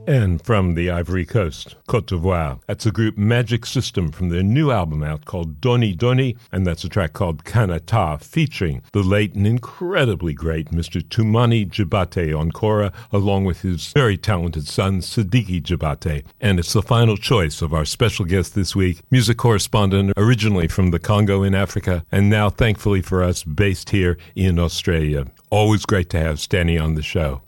And from the Ivory Coast, Côte d'Ivoire, that's the group Magic System from their new album out called Doni Doni, and that's a track called Kanata, featuring the late and incredibly great Mr. Toumani Djabate on kora, along with his very talented son, Sidiki Djabate. And it's the final choice of our special guest this week, music correspondent originally from the Congo in Africa, and now, thankfully for us, based here in Australia. Always great to have Stanny on the show.